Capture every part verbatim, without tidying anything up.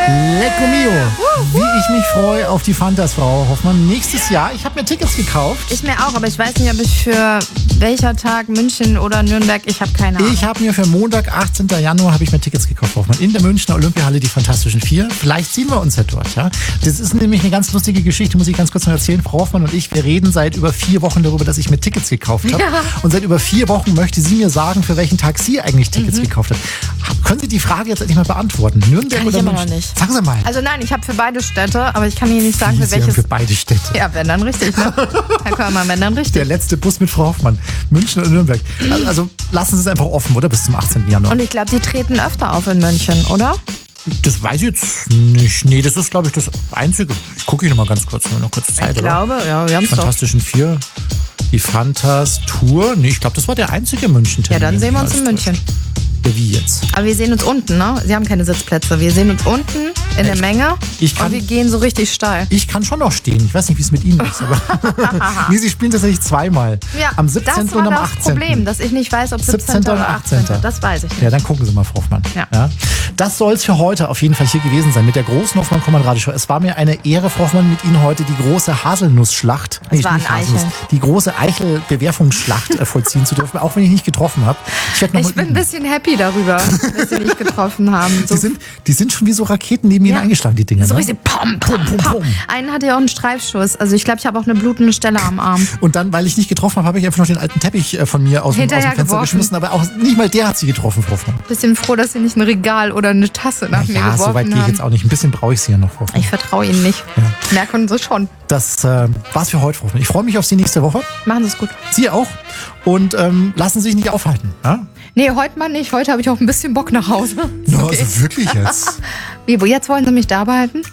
Lecco mio, wie ich mich freue auf die Fantas, Frau Hoffmann. Nächstes Jahr, ich habe mir Tickets gekauft. Ich mir auch, aber ich weiß nicht, ob ich für welcher Tag München oder Nürnberg, ich habe keine Ahnung. Ich habe mir für Montag, achtzehnten Januar, habe ich mir Tickets gekauft, Frau Hoffmann. In der Münchner Olympiahalle, die Fantastischen Vier. Vielleicht sehen wir uns ja dort, ja. Das ist nämlich eine ganz lustige Geschichte, muss ich ganz kurz noch erzählen. Frau Hoffmann und ich, wir reden seit über vier Wochen darüber, dass ich mir Tickets gekauft habe. Ja. Und seit über vier Wochen möchte sie mir sagen, für welchen Tag sie eigentlich Tickets mhm. gekauft hat. Können Sie die Frage jetzt endlich mal beantworten? Nürnberg kann oder ich aber München? noch nicht. Sagen Sie mal. Also nein, ich habe für beide Städte, aber ich kann Ihnen nicht sagen, Wie, für Sie welches. haben für beide Städte. Ja, wenn dann richtig, ne? Herr Körmann, wenn dann richtig. Der letzte Bus mit Frau Hoffmann. München oder Nürnberg. Also, also lassen Sie es einfach offen, oder? Bis zum achtzehnten Januar. Und ich glaube, die treten öfter auf in München, oder? Das weiß ich jetzt nicht. Nee, das ist, glaube ich, das Einzige. Ich gucke hier noch mal ganz kurz, nur noch kurz Zeit, Ich glaube, oder? ja, wir haben es doch. Fantastischen Vier. Die Fantas Tour. Nee, ich glaube, das war der einzige München-Termin. Ja, dann sehen wir uns in München. Ja, wie jetzt? Aber wir sehen uns unten, ne? Sie haben keine Sitzplätze. Wir sehen uns unten in der Menge ich kann- und wir gehen so richtig steil. Ich kann schon noch stehen. Ich weiß nicht, wie es mit Ihnen ist. Aber nee, Sie spielen tatsächlich zweimal. Ja, am siebzehnten das war und am das achtzehnten Problem, dass ich nicht weiß, ob siebzehnten siebzehnten oder achtzehnten Das weiß ich nicht. Ja, dann gucken Sie mal, Frau Hoffmann. Ja. Das soll es für heute auf jeden Fall hier gewesen sein mit der großen Hoffmann-Kommand-Radioshow. Es war mir eine Ehre, Frau Hoffmann, mit Ihnen heute die große Haselnuss-Schlacht, Es waren nicht Haselnuss, Eicheln. die große Eichel-Bewerfungsschlacht äh, vollziehen zu dürfen, auch wenn ich nicht getroffen habe. Ich, werd noch Ich mal bin ein üben. bisschen happy darüber, dass sie nicht getroffen haben. So, Die sind, die sind schon wie so Raketen neben Ihnen Ja. eingeschlagen, die Dinger. so Ne? richtig pom, pom, Pum, pom. pum. Einen hatte ja auch einen Streifschuss. Also ich glaube, ich habe auch eine blutende Stelle am Arm. Und dann, weil ich nicht getroffen habe, habe ich einfach noch den alten Teppich äh, von mir aus, dem- aus dem Hinterher Fenster geworfen. geschmissen. Aber auch nicht mal der hat sie getroffen, Frau Hoffmann. Bisschen froh, dass sie nicht ein Regal oder eine Tasse nach mir Ja, geworfen so weit gehe ich haben. jetzt auch nicht. Ein bisschen brauche ich sie ja noch, Frau Hoffmann. Ich vertraue ihnen nicht. Ja. Merken sie schon. Das äh, war's für heute, Frau Hoffmann. Ich freue mich auf Sie nächste Woche. Machen sie es gut. Sie auch. Und ähm, lassen Sie sich nicht aufhalten. Ja? Nee, heute mal nicht. Heute habe ich auch ein bisschen Bock nach Hause. No, also wirklich jetzt. Wie, wo jetzt wollen sie mich da behalten?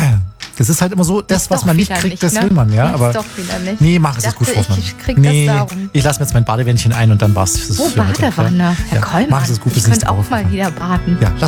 Das ist halt immer so, das, was doch man nicht wieder kriegt, nicht, das ne? will man, ja. Jetzt Aber doch wieder nicht. nee, mach es Ich ist gut, dachte, Frau Hoffmann. ich krieg das nee, darum. ich lasse mir jetzt mein Badewändchen ein und dann war's. Das ist Oh, für heute. Badewanne. Herr Ja, Kollmann, mach es gut, bis ich könnte nächste auch Woche. mal wieder baden. Ja, lass